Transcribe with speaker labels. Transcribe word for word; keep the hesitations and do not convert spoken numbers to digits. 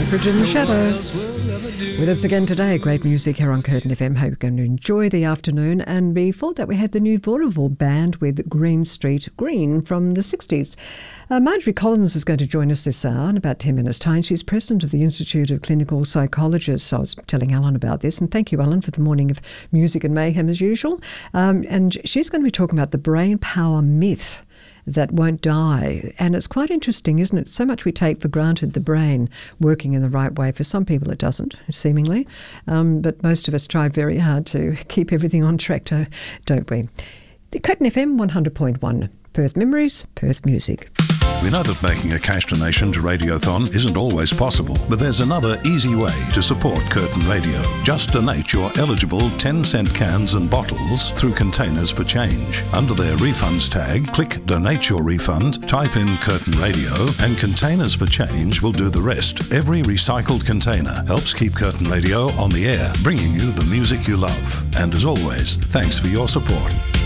Speaker 1: Manfred and the Shadows. With us again today, great music here on Curtin F M. Hope you're going to enjoy the afternoon. And before that, we had the new vaudeville band with Green Street Green from the sixties. Uh, Marjorie Collins is going to join us this hour in about ten minutes' time. She's president of the Institute of Clinical Psychologists. I was telling Alan about this, and thank you, Alan, for the morning of music and mayhem as usual. Um, and she's going to be talking about the brain power myth that won't die. And it's quite interesting, isn't it? So much we take for granted the brain working in the right way. For some people it doesn't, seemingly. Um, but most of us try very hard to keep everything on track, to, don't we? The Curtin F M one hundred point one. Perth Memories, Perth Music.
Speaker 2: We know that making a cash donation to Radiothon isn't always possible, but there's another easy way to support Curtin Radio. Just donate your eligible ten cent cans and bottles through Containers for Change. Under their refunds tag, click Donate Your Refund, type in Curtin Radio, and Containers for Change will do the rest. Every recycled container helps keep Curtin Radio on the air, bringing you the music you love. And as always, thanks for your support.